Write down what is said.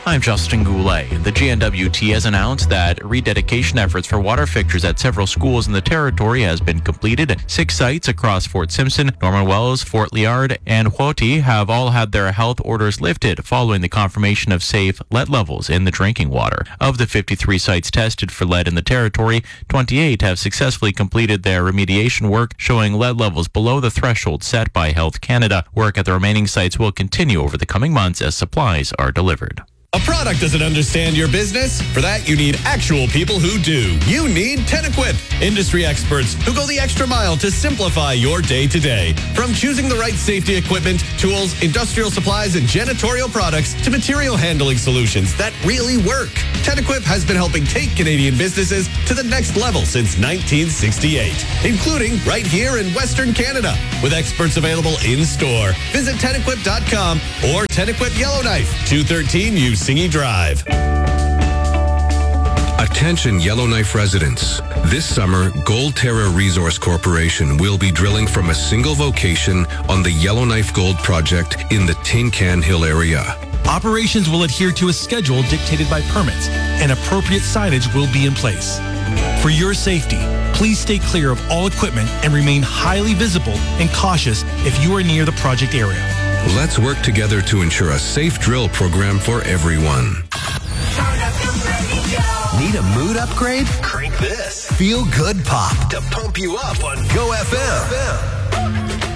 I'm Justin Goulet. The GNWT has announced that rededication efforts for water fixtures at several schools in the territory has been completed. 6 sites across Fort Simpson, Norman Wells, Fort Liard, and Huoti have all had their health orders lifted following the confirmation of safe lead levels in the drinking water. Of the 53 sites tested for lead in the territory, 28 have successfully completed their remediation work, showing lead levels below the threshold set by Health Canada. Work at the remaining sites will continue over the coming months as supplies are delivered. A product doesn't understand your business? For that, you need actual people who do. You need TenEquip, industry experts who go the extra mile to simplify your day-to-day. From choosing the right safety equipment, tools, industrial supplies, and janitorial products to material handling solutions that really work. TenEquip has been helping take Canadian businesses to the next level since 1968, including right here in Western Canada, with experts available in-store. Visit TenEquip.com or TenEquip Yellowknife, 213 Usingi Drive. Attention Yellowknife residents. This summer, Goldterra Resource Corporation will be drilling from a single vocation on the Yellowknife Gold Project in the Tin Can Hill area. Operations will adhere to a schedule dictated by permits, and appropriate signage will be in place. For your safety, please stay clear of all equipment and remain highly visible and cautious if you are near the project area. Let's work together to ensure a safe drill program for everyone. Need a mood upgrade? Crank this. Feel Good Pop to pump you up on Go FM.